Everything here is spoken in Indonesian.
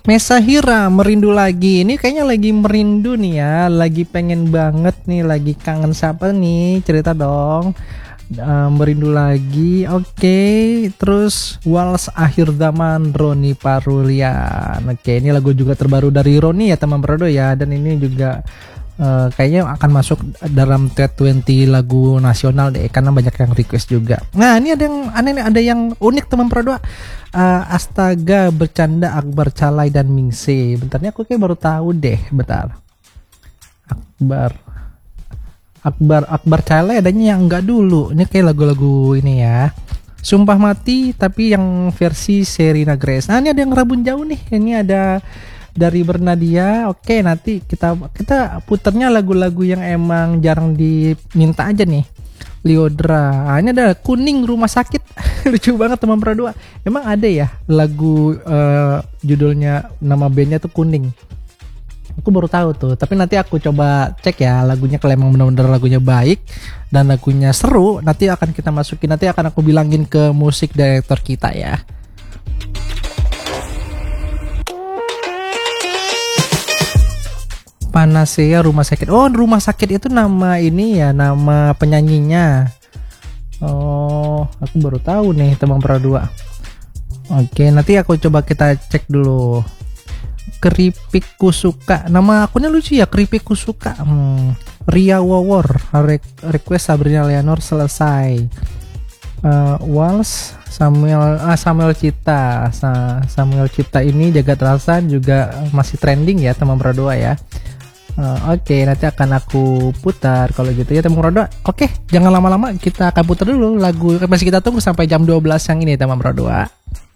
Mesahira merindu lagi. Ini kayaknya lagi merindu nih ya. Lagi pengen banget nih. Lagi kangen siapa nih? Cerita dong. Merindu lagi. Oke. Terus Wals Akhir Zaman Roni Parulian. Oke, ini lagu juga terbaru dari Roni ya teman Brodo ya. Dan ini juga kayaknya akan masuk dalam top 20 lagu nasional deh, karena banyak yang request juga. Nah, ini ada yang aneh nih, ada yang unik teman Pro 2. Astaga, Bercanda Akbar Calai dan Mingse. Bentarnya aku kayak baru tahu deh, bentar. Akbar Calai adanya yang enggak dulu. Ini kayak lagu-lagu ini ya. Sumpah Mati tapi yang versi Serina Grace. Nah, ini ada yang Rabun Jauh nih. Ini ada dari Bernadia. Oke, nanti kita puternya lagu-lagu yang emang jarang diminta aja nih. Liodra. Nah, ini ada Kuning Rumah Sakit. Lucu banget teman Pro 2. Emang ada ya lagu judulnya, nama bandnya tuh Kuning. Aku baru tahu tuh. Tapi nanti aku coba cek ya lagunya, kalau emang benar-benar lagunya baik dan lagunya seru, nanti akan kita masukin. Nanti akan aku bilangin ke musik director kita ya. Panacea Rumah Sakit. Oh, Rumah Sakit itu nama ini ya, nama penyanyinya. Oh, aku baru tahu nih teman Pro 2. Oke, nanti aku coba kita cek dulu. Keripik Kusuka. Nama akunnya lucu ya, Keripik Kusuka. Ria Wawor request Sabrina Leonor selesai. Wals Samuel Cipta. Samuel Cipta ini Jagat Rasa juga masih trending ya teman Pro 2 ya. Oke, nanti akan aku putar kalau gitu ya teman Pro 2. Oke, jangan lama-lama, kita akan putar dulu lagu. Masih kita tunggu sampai jam 12 yang ini teman Pro 2.